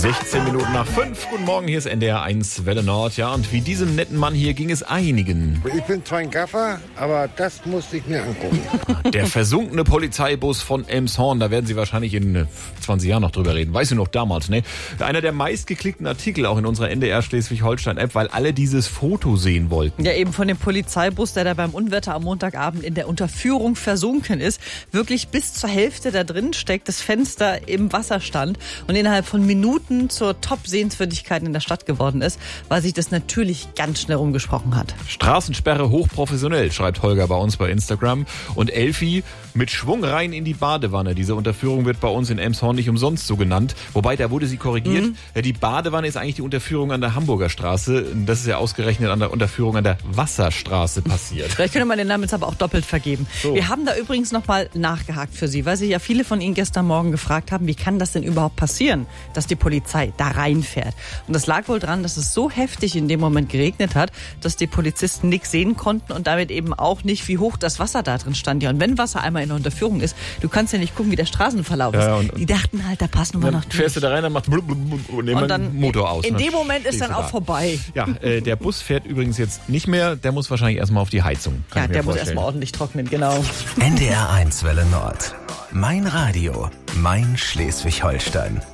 16 Minuten nach 5. Guten Morgen, hier ist NDR 1 Welle Nord. Ja, und wie diesem netten Mann hier ging es einigen. Ich bin zwar ein Gaffer, aber das musste ich mir angucken. Der versunkene Polizeibus von Elmshorn, da werden Sie wahrscheinlich in 20 Jahren noch drüber reden. Weißt du noch damals, ne? Einer der meistgeklickten Artikel auch in unserer NDR Schleswig-Holstein-App, weil alle dieses Foto sehen wollten. Ja, eben von dem Polizeibus, der da beim Unwetter am Montagabend in der Unterführung versunken ist. Wirklich bis zur Hälfte da drin steckt, das Fenster im Wasser stand und innerhalb von Minuten zur Top-Sehenswürdigkeit in der Stadt geworden ist, weil sich das natürlich ganz schnell rumgesprochen hat. Straßensperre hochprofessionell, schreibt Holger bei uns bei Instagram. Und Elfi mit Schwung rein in die Badewanne. Diese Unterführung wird bei uns in Elmshorn nicht umsonst so genannt. Wobei, da wurde sie korrigiert. Die Badewanne ist eigentlich die Unterführung an der Hamburger Straße. Das ist ja ausgerechnet an der Unterführung an der Wasserstraße passiert. Vielleicht könnte man den Namen jetzt aber auch doppelt vergeben. So. Wir haben da übrigens nochmal nachgehakt für Sie, weil sich ja viele von Ihnen gestern Morgen gefragt haben, wie kann das denn überhaupt passieren, dass die Polizei da reinfährt. Und das lag wohl dran, dass es so heftig in dem Moment geregnet hat, dass die Polizisten nichts sehen konnten und damit eben auch nicht, wie hoch das Wasser da drin stand. Ja, und wenn Wasser einmal in der Unterführung ist, du kannst ja nicht gucken, wie der Straßenverlauf ist. Ja, die dachten halt, da passen wir noch durch. Fährst du da rein, dann macht und dann Motor aus. In dem Moment ist dann auch vorbei. Ja, der Bus fährt übrigens jetzt nicht mehr. Der muss wahrscheinlich erstmal auf die Heizung. Ja, der muss erstmal ordentlich trocknen, genau. NDR 1 Welle Nord. Mein Radio, mein Schleswig-Holstein.